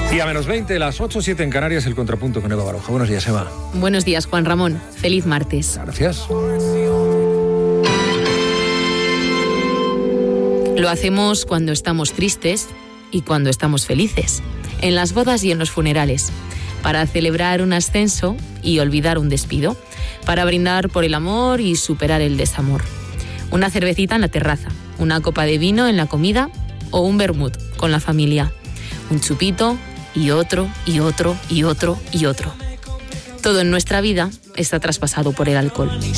Y a menos 20, las 8:07 en Canarias, el contrapunto con Eva Baroja. Buenos días, Eva. Buenos días, Juan Ramón. Feliz martes. Gracias. Lo hacemos cuando estamos tristes y cuando estamos felices, en las bodas y en los funerales, para celebrar un ascenso y olvidar un despido, para brindar por el amor y superar el desamor. Una cervecita en la terraza, una copa de vino en la comida o un vermut con la familia. Un chupito y otro, y otro, y otro, y otro. Todo en nuestra vida está traspasado por el alcohol.